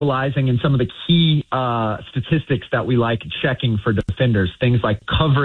utilizing in some of the key statistics that we like checking for defenders, things like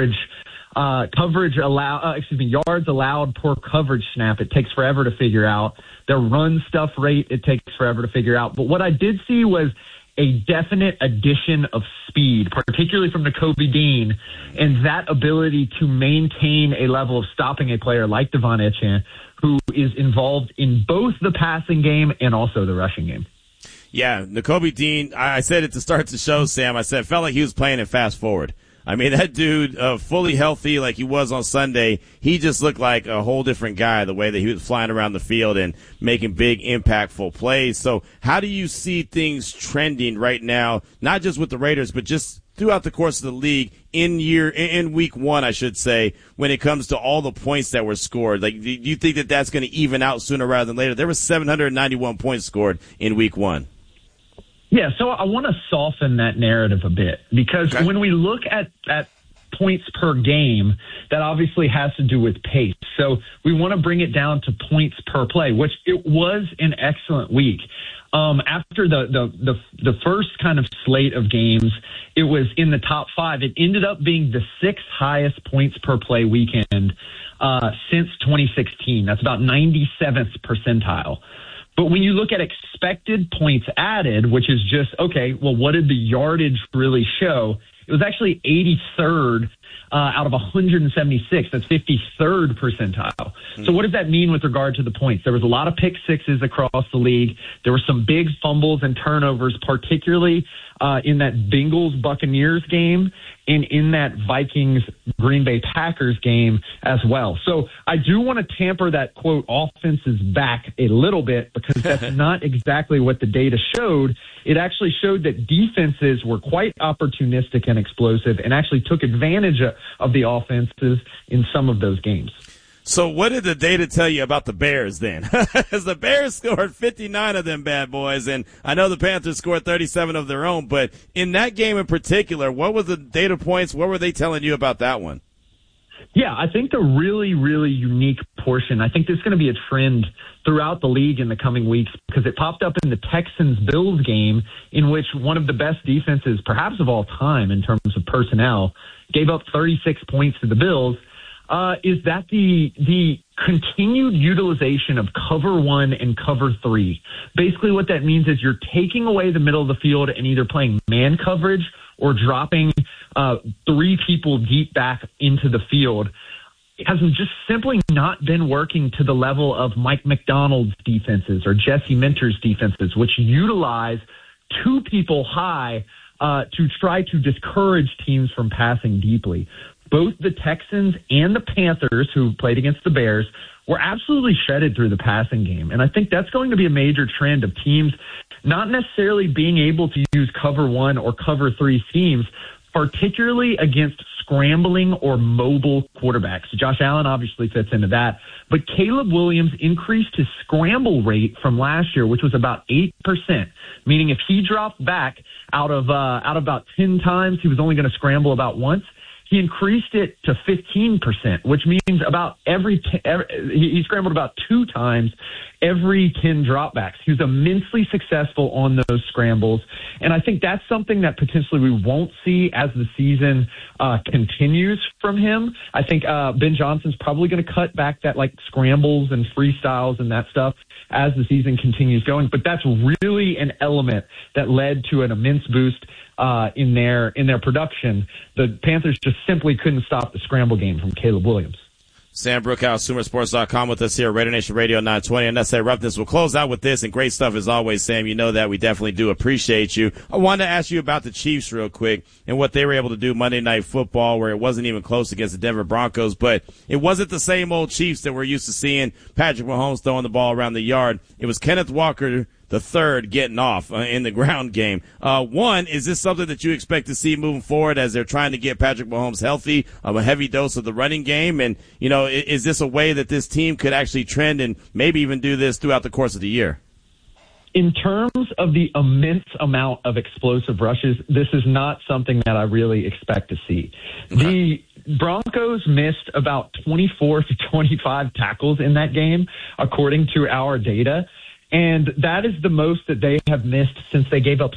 yards allowed per coverage snap. It takes forever to figure out. Their run stuff rate, it takes forever to figure out. But what I did see was a definite addition of speed, particularly from Nakobe Dean, and that ability to maintain a level of stopping a player like Devon Etienne, who is involved in both the passing game and also the rushing game. Yeah, Nakobe Dean, I said it to start the show, Sam. I said it felt like he was playing it fast forward. I mean, that dude, fully healthy like he was on Sunday, he just looked like a whole different guy, the way that he was flying around the field and making big, impactful plays. So how do you see things trending right now, not just with the Raiders, but just throughout the course of the league in week one, I should say, when it comes to all the points that were scored? Like, do you think that that's going to even out sooner rather than later? There were 791 points scored in week one. Yeah, so I want to soften that narrative a bit because when we look at points per game, that obviously has to do with pace. So we want to bring it down to points per play, which it was an excellent week. After the first kind of slate of games, it was in the top 5. It ended up being the 6th highest points per play weekend since 2016. That's about 97th percentile. But when you look at expected points added, which is just, okay, well, what did the yardage really show? It was actually 83rd out of 176. That's 53rd percentile. So what does that mean with regard to the points? There was a lot of pick sixes across the league. There were some big fumbles and turnovers, particularly in that Bengals-Buccaneers game and in that Vikings-Green Bay Packers game as well. So I do want to tamper that, quote, offense is back a little bit because that's not exactly what the data showed. It actually showed that defenses were quite opportunistic and explosive and actually took advantage of the offenses in some of those games. So what did the data tell you about the Bears then? Because the Bears scored 59 of them bad boys, and I know the Panthers scored 37 of their own, but in that game in particular, what were the data points? What were they telling you about that one? Yeah, I think the really, really unique portion, I think there's going to be a trend throughout the league in the coming weeks because it popped up in the Texans-Bills game in which one of the best defenses, perhaps of all time in terms of personnel, gave up 36 points to the Bills. Is that the continued utilization of cover 1 and cover 3. Basically what that means is you're taking away the middle of the field and either playing man coverage or dropping 3 people deep back into the field. It has just simply not been working to the level of Mike McDonald's defenses or Jesse Minter's defenses, which utilize 2 people high to try to discourage teams from passing deeply. Both the Texans and the Panthers, who played against the Bears, were absolutely shredded through the passing game. And I think that's going to be a major trend of teams not necessarily being able to use cover 1 or cover 3 schemes, particularly against scrambling or mobile quarterbacks. Josh Allen obviously fits into that. But Caleb Williams increased his scramble rate from last year, which was about 8%, meaning if he dropped back out of about 10 times, he was only going to scramble about once. He increased it to 15%, which means about he scrambled about 2 times every 10 dropbacks. He was immensely successful on those scrambles. And I think that's something that potentially we won't see as the season continues from him. I think Ben Johnson's probably going to cut back that like scrambles and freestyles and that stuff as the season continues going. But that's really an element that led to an immense boost in their production. The Panthers just simply couldn't stop the scramble game from Caleb Williams. Sam Brookhouse, SumerSports.com with us here, Raider Nation Radio 920. And that's that roughness. We'll close out with this, and great stuff as always, Sam. You know that. We definitely do appreciate you. I wanted to ask you about the Chiefs real quick and what they were able to do Monday Night Football, where it wasn't even close against the Denver Broncos, but it wasn't the same old Chiefs that we're used to seeing Patrick Mahomes throwing the ball around the yard. It was Kenneth Walker the third getting off in the ground game. One, is this something that you expect to see moving forward as they're trying to get Patrick Mahomes healthy, a heavy dose of the running game? And, you know, is this a way that this team could actually trend and maybe even do this throughout the course of the year? In terms of the immense amount of explosive rushes, this is not something that I really expect to see. Okay. The Broncos missed about 24 to 25 tackles in that game, according to our data. And that is the most that they have missed since they gave up